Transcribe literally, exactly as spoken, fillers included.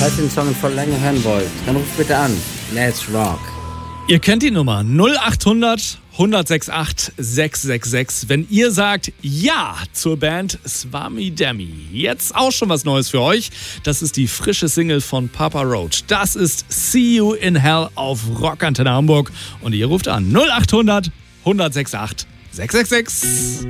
Falls ihr den Song in voller Länge hören wollt, dann ruft bitte an. Let's rock. Ihr kennt die Nummer null acht hundert hundertsechsundachtzig sechs sechs sechs, wenn ihr sagt Ja zur Band Swami Demi. Jetzt auch schon was Neues für euch. Das ist die frische Single von Papa Roach. Das ist See You in Hell auf Rockantenne Hamburg. Und ihr ruft an null acht hundert hundertsechsundachtzig sechs sechs sechs.